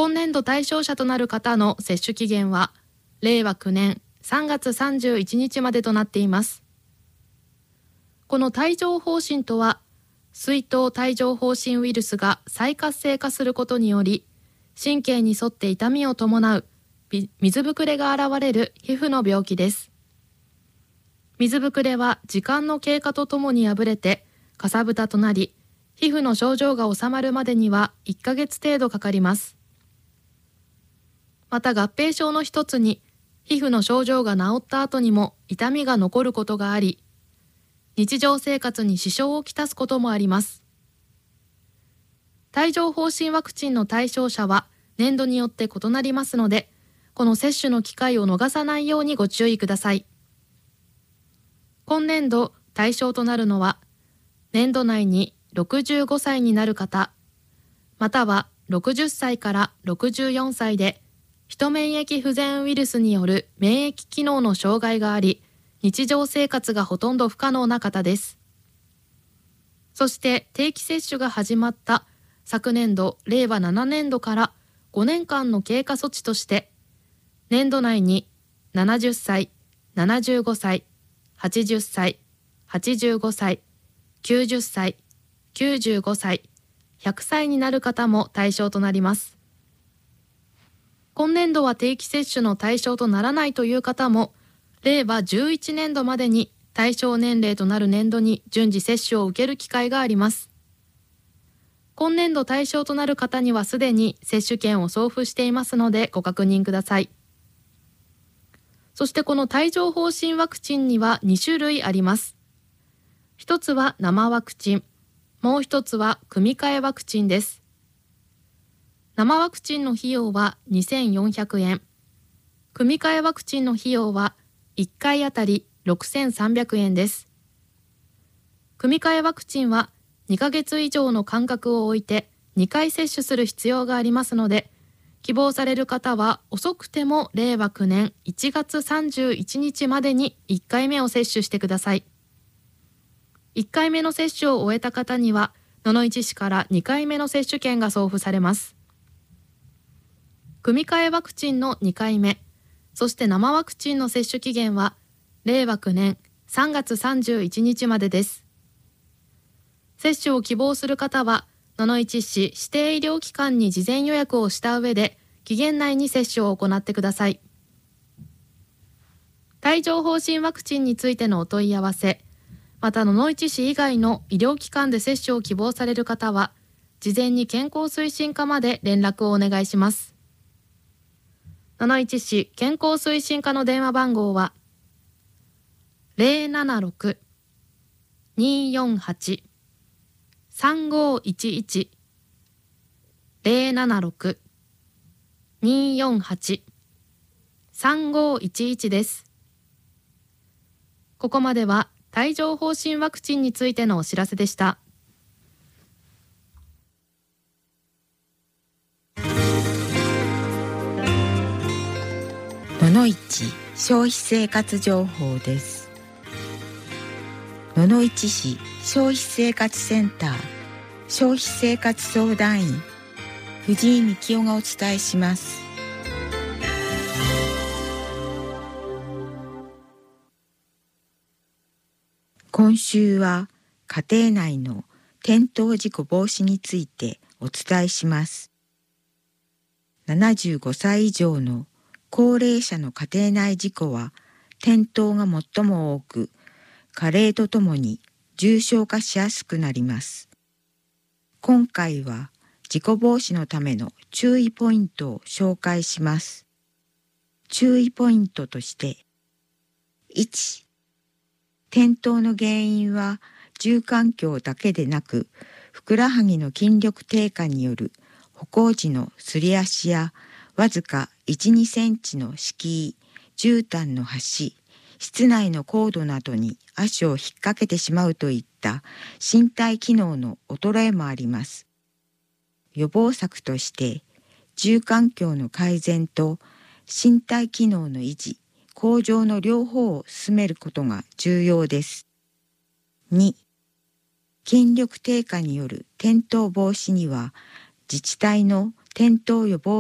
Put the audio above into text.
今年度対象者となる方の接種期限は令和9年3月31日までとなっています。この帯状疱疹とは、水痘帯状疱疹ウイルスが再活性化することにより、神経に沿って痛みを伴う水ぶくれが現れる皮膚の病気です。水ぶくれは時間の経過とともに破れてかさぶたとなり、皮膚の症状が治まるまでには1ヶ月程度かかります。また合併症の一つに、皮膚の症状が治った後にも痛みが残ることがあり、日常生活に支障をきたすこともあります。帯状疱疹ワクチンの対象者は年度によって異なりますので、この接種の機会を逃さないようにご注意ください。今年度対象となるのは、年度内に65歳になる方、または60歳から64歳で、ヒト免疫不全ウイルスによる免疫機能の障害があり、日常生活がほとんど不可能な方です。そして定期接種が始まった昨年度令和7年度から5年間の経過措置として、年度内に70歳、75歳、80歳、85歳、90歳、95歳、100歳になる方も対象となります。今年度は定期接種の対象とならないという方も、令和11年度までに対象年齢となる年度に順次接種を受ける機会があります。今年度対象となる方にはすでに接種券を送付していますのでご確認ください。そしてこの帯状疱疹ワクチンには2種類あります。一つは生ワクチン、もう一つは組み換えワクチンです。生ワクチンの費用は2400円、組み換えワクチンの費用は1回あたり6300円です。組み換えワクチンは2ヶ月以上の間隔を置いて2回接種する必要がありますので、希望される方は遅くても令和9年1月31日までに1回目を接種してください。1回目の接種を終えた方には、野々市市から2回目の接種券が送付されます。組み換えワクチンの2回目、そして生ワクチンの接種期限は令和9年3月31日までです。接種を希望する方は、野々市市指定医療機関に事前予約をした上で、期限内に接種を行ってください。帯状疱疹ワクチンについてのお問い合わせ、また野々市市以外の医療機関で接種を希望される方は、事前に健康推進課まで連絡をお願いします。野々市市健康推進課の電話番号は 076-248-3511 076-248-3511 です。ここまでは帯状疱疹ワクチンについてのお知らせでした。 野々市消費生活情報です。野々市市消費生活センター消費生活相談員藤井幹夫がお伝えします。今週は家庭内の転倒事故防止についてお伝えします。75歳以上の高齢者の家庭内事故は転倒が最も多く、加齢とともに重症化しやすくなります。今回は事故防止のための注意ポイントを紹介します。注意ポイントとして、1、転倒の原因は住環境だけでなく、ふくらはぎの筋力低下による歩行時のすり足やわずか1、2センチの敷居、絨毯の端、室内のコードなどに足を引っ掛けてしまうといった身体機能の衰えもあります。予防策として、住環境の改善と身体機能の維持、向上の両方を進めることが重要です。2、筋力低下による転倒防止には、自治体の転倒予防